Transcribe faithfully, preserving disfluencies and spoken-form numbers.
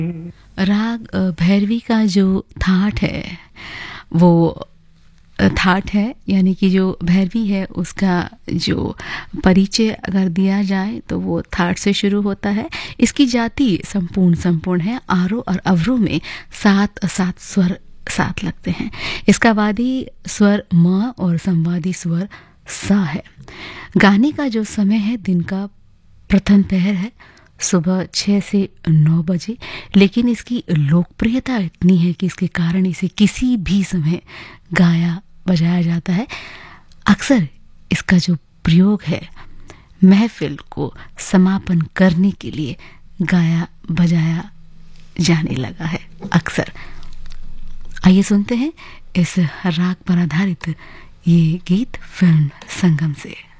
राग अ, भैरवी का जो थाट है वो अ, थाट है, यानी कि जो भैरवी है उसका जो परिचय अगर दिया जाए तो वो थाट से शुरू होता है। इसकी जाति संपूर्ण संपूर्ण है। आरोह और अवरोह में सात सात स्वर साथ लगते हैं। इसका वादी स्वर म और संवादी स्वर सा है। गाने का जो समय है दिन का प्रथम पहर है, सुबह छः से नौ बजे, लेकिन इसकी लोकप्रियता इतनी है कि इसके कारण इसे किसी भी समय गाया बजाया जाता है। अक्सर इसका जो प्रयोग है महफिल को समापन करने के लिए गाया बजाया जाने लगा है अक्सर। आइए सुनते हैं इस राग पर आधारित ये गीत फिल्म संगम से।